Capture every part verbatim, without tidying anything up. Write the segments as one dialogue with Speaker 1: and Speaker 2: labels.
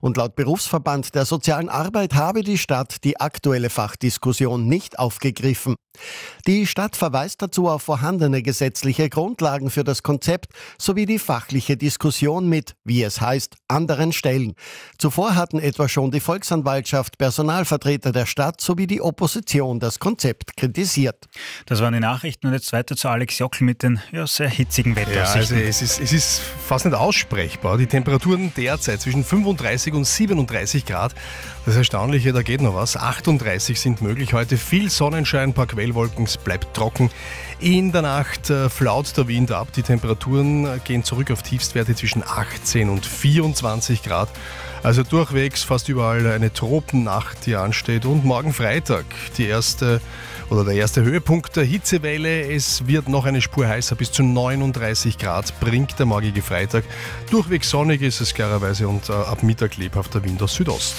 Speaker 1: Und laut Berufsverband der sozialen Arbeit habe die Stadt die aktuelle Fachdiskussion nicht aufgegriffen. Die Stadt verweist dazu auf vorhandene gesetzliche Grundlagen für das Konzept sowie die fachliche Diskussion mit, wie es heißt, anderen Stellen. Zuvor hatten etwa schon die Volksanwaltschaft, Personalvertreter der Stadt sowie die Opposition das Konzept kritisiert.
Speaker 2: Das waren die Nachrichten und jetzt weiter zu Alex Jockel mit den ja, sehr hitzigen Wetteraussichten.
Speaker 3: Ja, also es ist, es ist fast nicht aussprechbar. Die Temperaturen derzeit zwischen fünfunddreißig und siebenunddreißig Grad. Das Erstaunliche, da geht noch was. achtunddreißig sind möglich heute. Viel Sonnenschein, ein paar Quellwolken, es bleibt trocken. In der Nacht äh, flaut der Wind ab. Die Temperaturen äh, gehen zurück auf Tiefstwerte zwischen achtzehn und vierundzwanzig Grad. Also durchwegs fast überall eine Tropennacht, die ansteht. Und morgen Freitag die erste oder der erste Höhepunkt der Hitzewelle. Es wird noch eine Spur heißer, bis zu neununddreißig Grad bringt der morgige Freitag. Durchwegs sonnig ist es klarerweise und äh, ab Mittag lebhafter Wind aus Südost.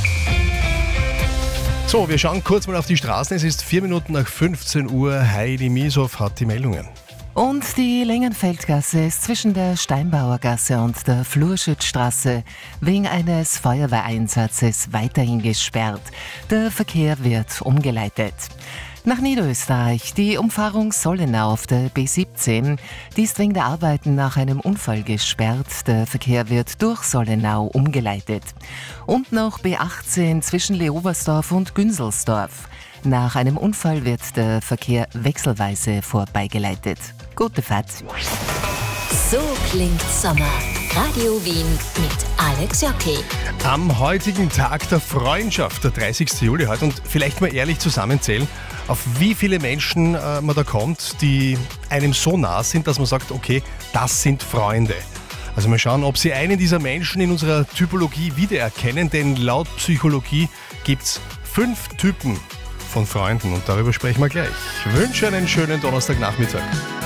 Speaker 3: So, wir schauen kurz mal auf die Straßen. Es ist vier Minuten nach fünfzehn Uhr. Heidi Mieshoff hat die Meldungen.
Speaker 4: Und die Längenfeldgasse ist zwischen der Steinbauergasse und der Flurschützstraße wegen eines Feuerwehreinsatzes weiterhin gesperrt. Der Verkehr wird umgeleitet. Nach Niederösterreich, die Umfahrung Sollenau auf der B siebzehn, die ist wegen der Arbeiten nach einem Unfall gesperrt. Der Verkehr wird durch Sollenau umgeleitet. Und noch B achtzehn zwischen Leobersdorf und Günselsdorf. Nach einem Unfall wird der Verkehr wechselweise vorbeigeleitet. Gute Fahrt.
Speaker 5: So klingt Sommer. Radio Wien mit Alex Jockel.
Speaker 3: Am heutigen Tag der Freundschaft, der dreißigsten Juli heute, und vielleicht mal ehrlich zusammenzählen, auf wie viele Menschen äh, man da kommt, die einem so nah sind, dass man sagt, okay, das sind Freunde. Also mal schauen, ob Sie einen dieser Menschen in unserer Typologie wiedererkennen, denn laut Psychologie gibt es fünf Typen von Freunden und darüber sprechen wir gleich. Ich wünsche einen schönen Donnerstagnachmittag.